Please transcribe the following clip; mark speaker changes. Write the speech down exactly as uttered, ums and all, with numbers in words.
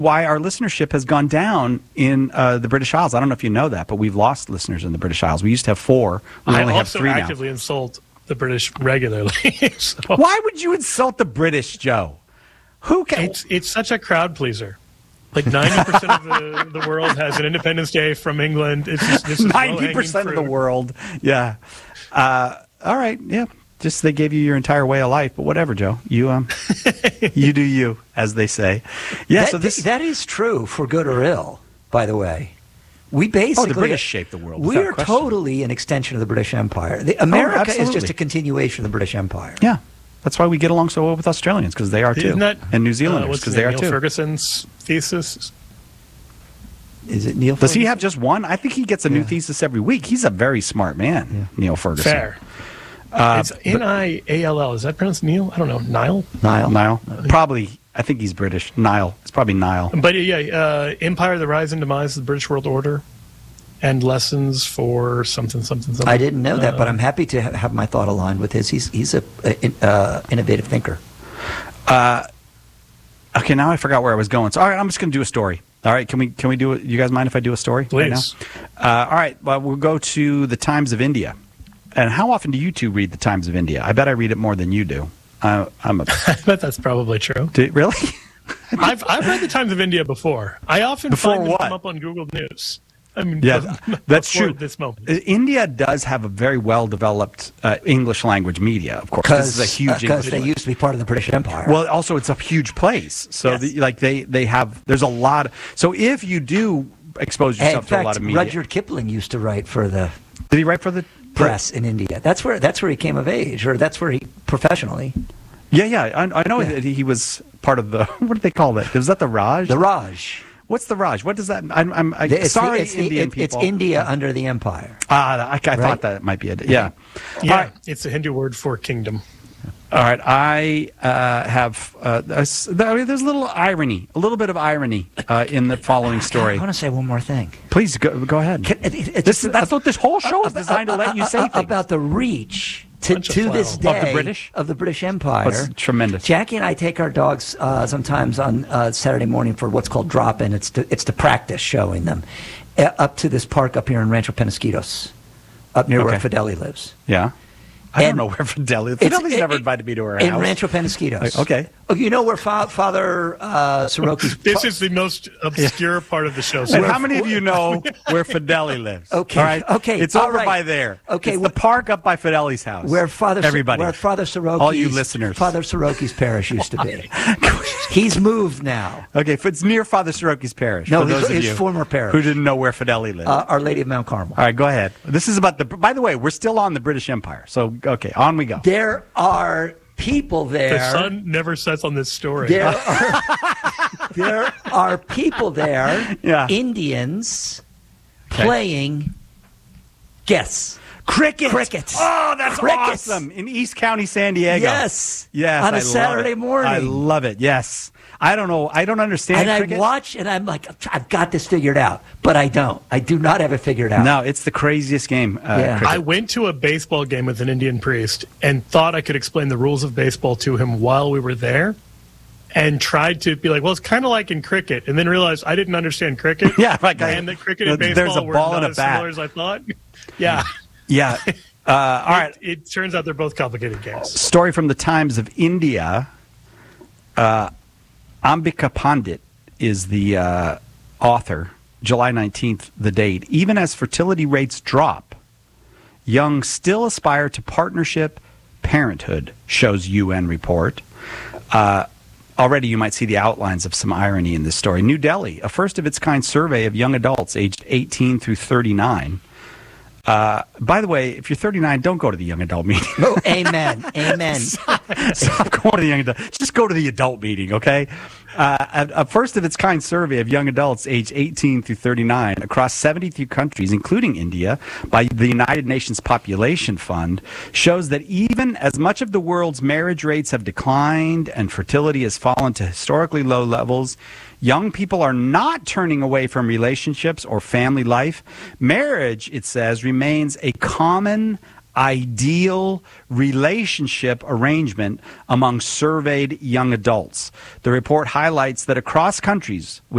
Speaker 1: why our listenership has gone down in uh, the British Isles. I don't know if you know that, but we've lost listeners in the British Isles. We used to have four. We
Speaker 2: I
Speaker 1: only have
Speaker 2: also
Speaker 1: three
Speaker 2: actively
Speaker 1: now.
Speaker 2: insult the British regularly. So
Speaker 1: Why would you insult the British, Joe? Who can?
Speaker 2: it's it's such a crowd pleaser. Like ninety percent of the, the world has an Independence Day from England. It's just, this is
Speaker 1: ninety percent of the world. Yeah. Uh, all right. Yeah. Just they gave you your entire way of life, but whatever, Joe. You um, you do you, as they say. Yeah.
Speaker 3: That,
Speaker 1: so this
Speaker 3: that is true for good or ill. By the way, we basically
Speaker 1: oh, the British shaped the world.
Speaker 3: We are totally an extension of the British Empire. The, America
Speaker 1: oh,
Speaker 3: is just a continuation of the British Empire.
Speaker 1: Yeah. That's why we get along so well with Australians, because they are too,
Speaker 2: Isn't that,
Speaker 1: and New Zealanders, because
Speaker 2: uh,
Speaker 1: they are
Speaker 2: Neil
Speaker 1: too.
Speaker 2: Ferguson's thesis.
Speaker 3: Is it Neil?
Speaker 1: Does
Speaker 3: Ferguson?
Speaker 1: he have just one? I think he gets a
Speaker 3: yeah.
Speaker 1: new thesis every week. He's a very smart man, yeah. Neil Ferguson.
Speaker 2: Fair.
Speaker 1: Uh,
Speaker 2: it's N I A L L. Is that pronounced Neil? I don't know. Nile?
Speaker 3: Nile.
Speaker 1: Nile. Probably. I think he's British. Nile. It's probably Nile.
Speaker 2: But yeah, uh, Empire, the Rise and Demise of the British World Order, and Lessons for something, something, something.
Speaker 3: I didn't know that,
Speaker 2: uh,
Speaker 3: but I'm happy to ha- have my thought aligned with his. He's he's a, a uh, innovative thinker.
Speaker 1: Uh, okay, now I forgot where I was going. So, all right, I'm just going to do a story. All right, can we can we do it? You guys mind if I do a story?
Speaker 2: Please.
Speaker 1: Right now? Uh, all right, well, we'll go to the Times of India. And how often do you two read the Times of India? I bet I read it more than you do. Uh, I'm a.
Speaker 2: I bet that's probably true.
Speaker 1: Do, really?
Speaker 2: I've I've read the Times of India before. I often
Speaker 1: Before
Speaker 2: find them
Speaker 1: what?
Speaker 2: come up on Google News. I mean,
Speaker 1: Yeah, that's
Speaker 2: before
Speaker 1: true.
Speaker 2: This moment,
Speaker 1: India does have a very well-developed uh, English language media, of course. This is a huge
Speaker 3: because
Speaker 1: English
Speaker 3: they used to be part of the British Empire.
Speaker 1: Well, also it's a huge place, so
Speaker 3: Yes.
Speaker 1: the, like they they have there's a lot. Of, so if you do expose
Speaker 3: And
Speaker 1: yourself
Speaker 3: in
Speaker 1: to a
Speaker 3: fact,
Speaker 1: lot of media,
Speaker 3: Rudyard Kipling used to write for the
Speaker 1: did he write for the
Speaker 3: press in India. That's where that's where he came of age, or that's where he professionally.
Speaker 1: Yeah, yeah, I, I know
Speaker 3: Yeah.
Speaker 1: that he was part of the. What do they call that? Was that the Raj?
Speaker 3: The Raj.
Speaker 1: What's the Raj? What does that? I'm, I'm I,
Speaker 3: It's the-
Speaker 1: sorry,
Speaker 3: it's the-
Speaker 1: Indian
Speaker 3: it-
Speaker 1: people.
Speaker 3: It's India under the empire.
Speaker 1: Ah, I, I thought
Speaker 3: Right?
Speaker 1: that might be it. Yeah.
Speaker 2: yeah,
Speaker 1: All right.
Speaker 2: it's a Hindu word for kingdom.
Speaker 1: All right. I uh, have. Uh, a s- I mean, there's a little irony, a little bit of irony uh, in the following story.
Speaker 3: I want to say one more thing.
Speaker 1: Please go, go ahead.
Speaker 3: Can- it- it-
Speaker 1: This,
Speaker 3: just-
Speaker 1: that's what this whole show is
Speaker 3: uh,
Speaker 1: designed to let you say
Speaker 3: uh,
Speaker 1: things.
Speaker 3: about the reach to,
Speaker 2: Bunch of
Speaker 3: to this
Speaker 2: flannel.
Speaker 3: day
Speaker 1: Of the British?
Speaker 3: of the British Empire.
Speaker 1: What's tremendous.
Speaker 3: Jackie and I take our dogs uh, sometimes on uh, Saturday morning for what's called drop-in. It's to, it's to practice showing them uh, up to this park up here in Rancho Penasquitos, up near where
Speaker 1: Okay.
Speaker 3: Fideli lives.
Speaker 1: Yeah. I
Speaker 3: And
Speaker 1: don't know where Fidelia.
Speaker 3: It's-
Speaker 1: Fideli's never
Speaker 3: it-
Speaker 1: invited me to her
Speaker 3: in
Speaker 1: house.
Speaker 3: Rancho Penasquitos.
Speaker 1: Okay.
Speaker 3: Oh, you know where fa- Father uh, Soroki's...
Speaker 2: This is the most obscure part of the show.
Speaker 1: And
Speaker 2: So
Speaker 1: how many of you know where Fideli lives?
Speaker 3: Okay,
Speaker 1: All right?
Speaker 3: okay,
Speaker 1: It's
Speaker 3: all
Speaker 1: over
Speaker 3: right.
Speaker 1: by there.
Speaker 3: Okay,
Speaker 1: It's
Speaker 3: well-
Speaker 1: the park up by Fideli's house.
Speaker 3: Where Father
Speaker 1: Everybody.
Speaker 3: where Father Soroki's
Speaker 1: All you listeners.
Speaker 3: Father Soroki's parish used to be. He's moved now.
Speaker 1: Okay, if it's near Father Soroki's parish.
Speaker 3: No,
Speaker 1: for
Speaker 3: his-
Speaker 1: those of
Speaker 3: his
Speaker 1: you
Speaker 3: former parish.
Speaker 1: who didn't know where Fideli lives.
Speaker 3: Uh, Our Lady of Mount Carmel.
Speaker 1: All right, go ahead. This is about the. By the way, we're still on the British Empire. So okay, on we go.
Speaker 3: There are people there.
Speaker 2: the sun never sets on this story.
Speaker 3: There are, there are people there,
Speaker 1: Yeah.
Speaker 3: Indians,
Speaker 1: Okay.
Speaker 3: playing, guess.
Speaker 1: Cricket.
Speaker 3: Cricket.
Speaker 1: Oh, that's
Speaker 3: Cricket.
Speaker 1: awesome in East County, San Diego.
Speaker 3: Yes.
Speaker 1: Yes.
Speaker 3: On a
Speaker 1: I love
Speaker 3: Saturday
Speaker 1: it.
Speaker 3: morning.
Speaker 1: I love it. Yes. I don't know. I don't understand
Speaker 3: And I
Speaker 1: cricket.
Speaker 3: watch and I'm like, I've got this figured out. But I don't. I do not have it figured out.
Speaker 1: No, it's the craziest game. Uh,
Speaker 3: Yeah.
Speaker 1: cricket.
Speaker 2: I went to a baseball game with an Indian priest and thought I could explain the rules of baseball to him while we were there, and tried to be like, well, it's kind of like in cricket, and then realized I didn't understand cricket.
Speaker 1: Yeah, like I-
Speaker 2: and that cricket and
Speaker 1: there's
Speaker 2: baseball
Speaker 1: a
Speaker 2: were
Speaker 1: ball
Speaker 2: not
Speaker 1: and a
Speaker 2: as
Speaker 1: bat.
Speaker 2: similar as I thought. Yeah.
Speaker 1: Yeah. Uh, all right.
Speaker 2: It, it turns out they're both complicated games.
Speaker 1: Story from the Times of India. Uh, Ambika Pandit is the uh, author. July nineteenth, the date. Even as fertility rates drop, young still aspire to partnership parenthood, shows U N report. Uh, already you might see the outlines of some irony in this story. New Delhi, a first-of-its-kind survey of young adults aged eighteen through thirty-nine. Uh, by the way, if you're thirty-nine, don't go to the young adult meeting.
Speaker 3: Oh, amen. Amen.
Speaker 1: Stop going to the young adult. Just go to the adult meeting, okay? Uh, a, a first-of-its-kind survey of young adults aged eighteen through thirty-nine across seventy-three countries, including India, by the United Nations Population Fund, shows that even as much of the world's marriage rates have declined and fertility has fallen to historically low levels, young people are not turning away from relationships or family life. Marriage, it says, remains a common ideal relationship arrangement among surveyed young adults. The report highlights that across countries with